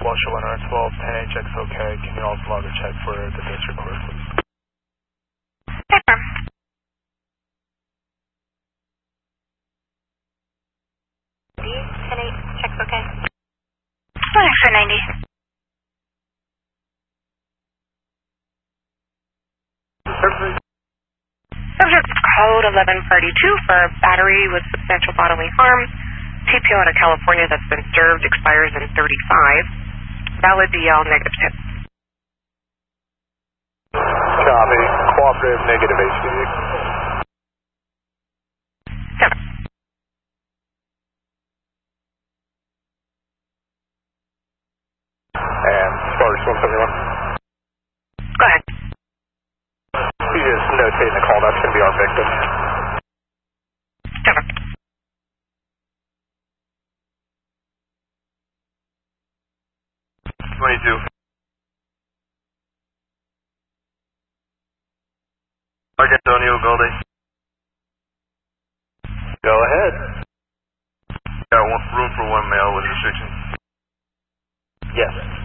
Osha 112, 10HX okay. Can you also log a check for the district court, please? Paper. Check okay. Running for 90. Subject code 1142 for battery with substantial bodily harm. TPO out of California that's been served expires in 35. Valid DL negative tip. Copy. Cooperative negative HPD. 7. And Sparks 171. Go ahead. You just notate in the call, that's going to be our victim. 7. Antonio Goldie. Go ahead. Got room for one male with restrictions. Yes.